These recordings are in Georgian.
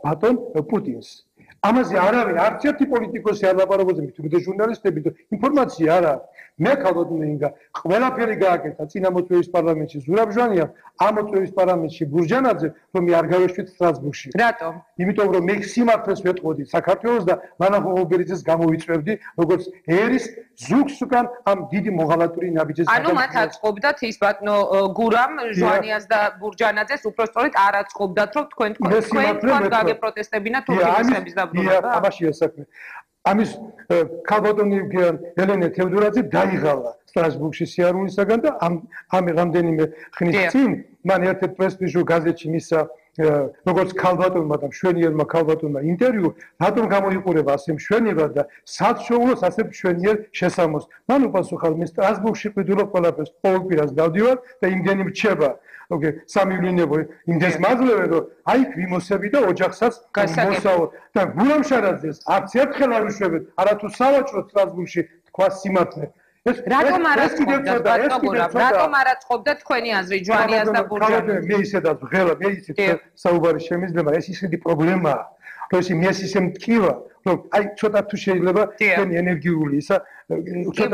ბატონ პუტინს. ამაზე არავინ არც ერთი პოლიტიკოსი არ ლაპარაკობს, თუმცა ჟურნალისტები და ინფორმაცია არ აქვს. მე ქალბატონინგა ყველაფერი გააკეთა წინა მოწვევის პარლამენტში ზურაბ-ჟვანიამ, ამ მოწვევის პარლამენტში ბურჯანაძე, რომ მე არ გავეშვით სტრასბურგში. რატომ? იმიტომ რომ მე სიმართლეს ვეტყოდი საქართველოს და მანახო ობერიძეს გამოვიწვევდი, როგორც ერის ზუგს უკან ამ დიდი მოღალატური ნაბიჯის. ანუ მათ აწყობდათ ის ბატონო გურამ, ჟვანიას და ბურჯანაძეს უпростоრით არ აწყობდათ, რომ თქვენ გაგეპროტესტებინა თურქეთის დაბრუნება. ამაშია საქმე. ამის ქალბატონი ელენე თევდორაძე დაიღალა სტრასბურგში სიარულისაგან და ამ რამდენიმე ხნის წინ მან ერთ-ერთ პრესტიჟულ გაზეთში მისცა როგორც ქალბატონმა და მშვენიერმა ქალბატონმა ინტერვიუ, რატომ გამოიყურება ასე მშვენიერ და საცხოვროს ასე მშვენიერ შესამოს. მან უპასუხა, მე სტრასბურგში ყიდულობ ყველაფერს, ყოველ კვირას დავდივარ და იმდენი მრჩება. სამივლინებო იმდეს მაძლევენ, რომ აი ვიმოსები და ოჯახსაც მოსავალ და გურამ შარაძეს არც ერთხელ არ ვიშვებეთ, არათუ სავაჭრო სტრასბურგში თქვა სიმართლე. რატომ არ აწყობდათ რატომ არ აწყობდათ თქვენი აზრი ჟვანიას და ბურჯანაძეს? მე ისედაც ღელა, მე ისეთ საუბარი შემიძლება, ეს ისეთი პრობლემაა, რომ ეს მე ისე მткиვა, რომ აი ცოტა თუ შეიძლება თქვენი ენერგიული ისა ცოტა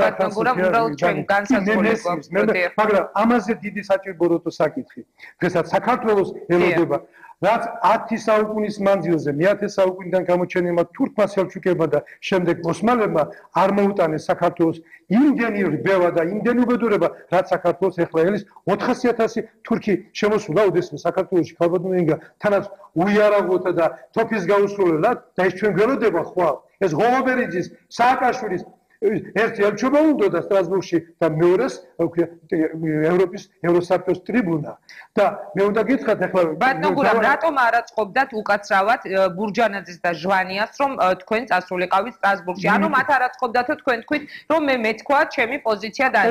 მაგრამ ამაზე დიდი საჭიროა საკითხი. დღესაც საქართველოს ელოდება რაც 10 საუკუნის მანძილზე მე-10 საუკუნიდან გამოჩენილმა თურქმა სელჩუკებმა და შემდეგ ოსმალებმა არ მოუტანეს საქართველოს იმდენი რბევა და იმდენი უბედურება, რაც საქართველოს ეხლა ელის 400.000 თურქი შემოსულა ოდესმე საქართველოში ქალბატონინგა თანაც უიარაღოთა და თოფის გაუსრულებლად და ეს ჩვენ გველოდება ხვალ. ეს ღობერიძის, სააკაშვილის ერთი ელჩობა უნდა სტრასბურგში და მეორეს ევროპის ევროსაბჭოს ტრიბუნა და მე უნდა გითხრათ ახლა ბატონო გურამ რატომ არ აწყობდათ უკაცრავად ბურჯანაძეს და ჟვანიას რომ თქვენ წასულიყავით სტრასბურგში ანუ მათ არ აწყობდათო თქვენ თქვით რომ მე მეთქვა ჩემი პოზიცია და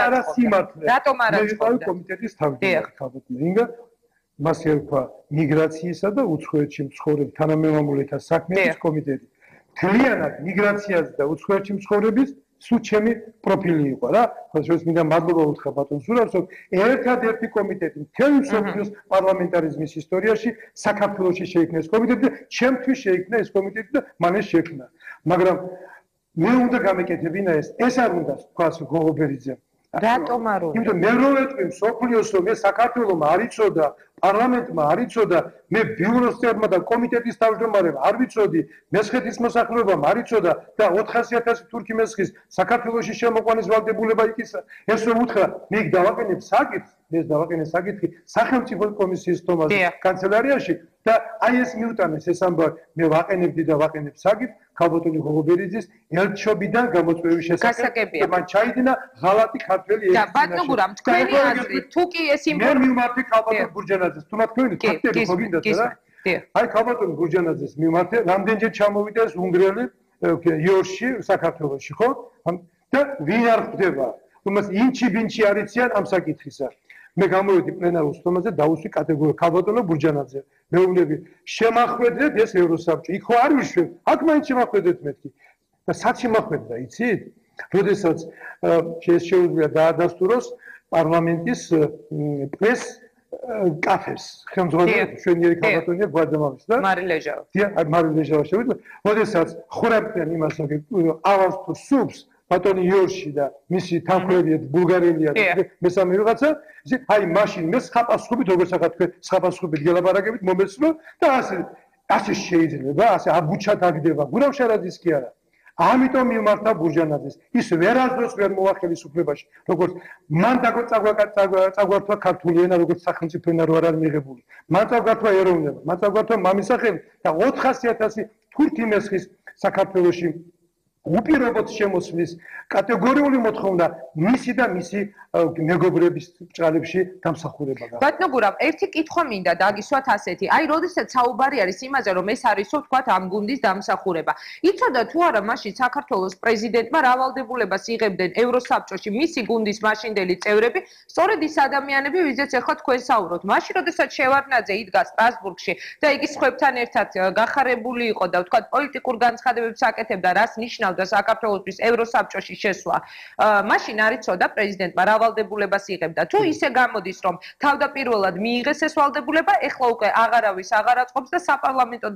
რატომ არ აწყობდათ კომიტეტის თავმჯდომარე ქალბატონინგა მას ერქვა მიგრაციისა და უცხოეთში მცხოვრებ თანამემამულეთა საქმეების კომიტეტი თლიანად მიგრაციაზე და უცხოეთში მცხოვრების სულ ჩემი პროფილი იყო რა. ხოშოს მინდა მადლობა უთხრა ბატონ სურაბს, რომ ერთადერთი კომიტეტი მთელი მსოფლიოს პარლამენტარიზმის ისტორიაში საქართველოში შეიქმნა ეს კომიტეტი და ჩემთვის შეიქმნა ეს კომიტეტი და მან ეს შექმნა. მაგრამ მე უნდა გამეკეთებინა ეს არ უნდა თქვას გოგობერიძემ. რატომ არ უნდა? იმიტომ მე რო ვეტყვი მსოფლიოს რომ ეს საქართველოს არ იცოდა პარლამენტმა არ იცოდა, მე ბიუროსტერმა და კომიტეტის თავმჯდომარემ არ ვიცოდი, მესხეთის მოსახლეობამ არ იცოდა და 400.000 თურქი მესხის საქართველოში შემოყვანის ვალდებულება იქისა. ეს რომ უთხრა, მე დავაყენებ საკითხს, მე დავაყენებ საკითხი სახელმწიფო კომისიის თომაზე კანცელარიაში და აი ეს მიუტანეს ეს ამბავი, მე ვაყენებდი და ვაყენებ საკითხს ქალბატონი გოგობერიძის ელჩობიდან გამოწვევის შესახებ. მან ჩაიდინა ღალატი ქართველი და ბატონო გურამ თქვენი აზრით თუ კი ეს მე მიმართე ქალბატონ ბურჯანაძეს თუ თქვენი ფაქტები ხო გინდათ რა? აი ქალბატონ ბურჯანაძეს მიმართე რამდენჯერ ჩამოვიდა ეს უნგრელი იორში საქართველოში ხო? და ვინ არ ხვდება? თუმცა ინჩი ბინჩი არიციან ამ საკითხისა. მე გამოვედი პლენარულ სტომაზე დაუსვი კატეგორია ქალბატონო ბურჯანაძე. მეუბნები შემახვედრეთ ეს ევროსაბჭო. იქ ხო არ ვიშვებ. აქ მაინც შემახვედრეთ მეთქი. და სად შემახვედრა იცით? როდესაც შეუძლია დაადასტუროს პარლამენტის პრეს კაფეს ხელმძღვანელი შვენიერი ქალბატონია გვარდამალის და მარილეჟავა. მარილეჟავა შევიდა. როდესაც ხურებდნენ იმას რომ ავანს თუ სუბს ბატონი იორში და მისი თანხმოვანია ბულგარელია და მესამე ვიღაცა, ისე აი მაშინ მე სხაპასხობით როგორც ახლა თქვენ სხაპასხობით გელაპარაკებით მომეცნო და ასე შეიძლება, ასე აბუჩა დაგდება. გურამ შარაძის კი არა. ამიტომ მიმართა ბურჯანაძეს. ის ვერასდროს ვერ მოახელისუფლებაში, როგორც მან წაგვართვა ქართული ენა, როგორც სახელმწიფო ენა რო არ არის მიღებული. მან წაგვართვა ეროვნება, მან წაგვართვა მამისახელი და 400.000 თურქი მესხის საქართველოში უპირობოდ შემოსვლის კატეგორიული მოთხოვნა მისი და მისი მეგობრების ბრალებში დამსახურება. ბატონო გურამ, ერთი კითხვა მინდა დაგისვათ ასეთი. აი, როდესაც საუბარი არის იმაზე, რომ ეს არისო თქვათ ამ გუნდის დამსახურება. იცოდა თუ არა მაშინ საქართველოს პრეზიდენტმა რა ვალდებულებას იღებდნენ ევროსაბჭოში მისი გუნდის მაშინდელი წევრები, სწორედ ის ადამიანები, ვიზეც ახლა თქვენ საუბრობთ. მაშინ, როდესაც შევარდნაძე იდგა სტრასბურგში და იგი სხვებთან ერთად გახარებული იყო და თქვათ პოლიტიკურ განცხადებებს აკეთებდა, რას ნიშნავდა საქართველოს ევროსაბჭოში შესვლა. მაშინ არ იცოდა პრეზიდენტმა რა ვალდებულებას იღებდა. თუ ისე გამოდის, რომ თავდაპირველად მიიღეს ეს ვალდებულება, ეხლა უკვე აღარავის აღარ აწყობს და საპარლამენტო